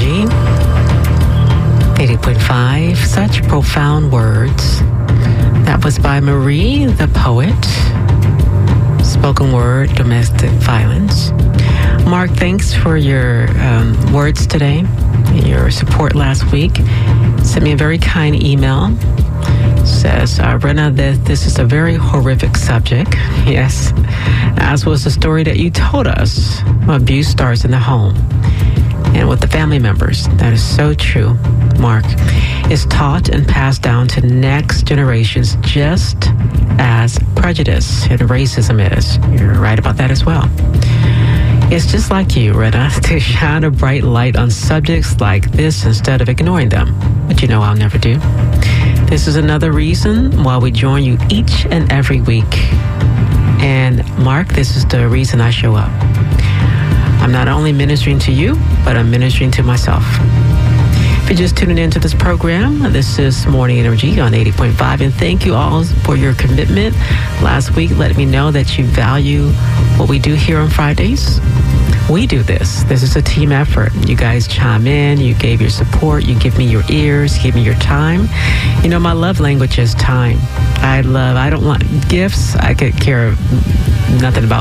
Energy. 80.5, such profound words. That was by Marie, the poet. Spoken word, domestic violence. Mark, thanks for your words today, your support last week. Sent me a very kind email. Says, Rena, this is a very horrific subject. Yes, as was the story that you told us. Abuse starts in the home and with the family members. That is so true, Mark. It's taught and passed down to next generations just as prejudice and racism is. You're right about that as well. It's just like you, Rena, to shine a bright light on subjects like this instead of ignoring them. But you know I'll never do. This is another reason why we join you each and every week. And Mark, this is the reason I show up. I'm not only ministering to you, but I'm ministering to myself. If you're just tuning into this program, this is Morning Energy on 80.5. And thank you all for your commitment. Last week, let me know that you value what we do here on Fridays. We do this. This is a team effort. You guys chime in. You gave your support. You give me your ears. Give me your time. You know, my love language is time. I don't want gifts. I could care nothing about